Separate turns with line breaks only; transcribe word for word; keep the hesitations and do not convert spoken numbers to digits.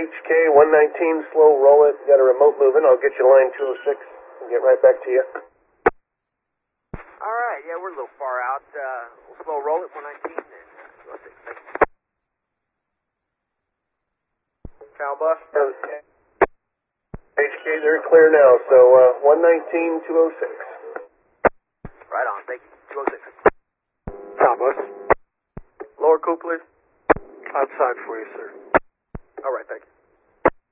H K, one nineteen, slow roll it. Got a remote moving. I'll get you line two oh six and get right back to you.
All right, yeah, we're a little far out. Uh, we'll slow roll it, one nineteen, and uh, two oh six. Thank you.
Cal bus.
Okay. H K, they're clear now, so uh, one nineteen, two oh six.
Right on, thank you. two oh six.
Cal bus. Lower coupe, please. Outside for you, sir.
All right, thank you.